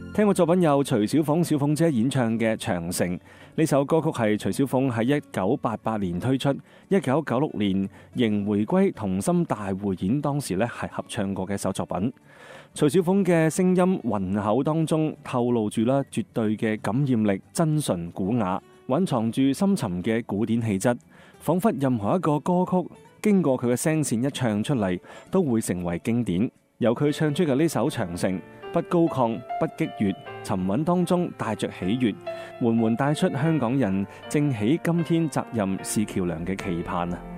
聽過作品有徐小鳳小鳳姐演唱嘅《長城》，呢首歌曲係徐小鳳喺1988年推出，1996年迎回歸童心大匯演當時係合唱過嘅一首作品。徐小鳳嘅聲音渾厚當中透露住絕對嘅感染力，真純古雅，蘊藏住深沉嘅古典氣質，仿佛任何一個歌曲經過佢嘅聲線一唱出嚟，都會成為經典。由佢唱出嘅呢首《長城》，不高亢，不激越，沉穩當中帶着喜悅，緩緩帶出香港人正喜今天責任是橋樑嘅期盼啊！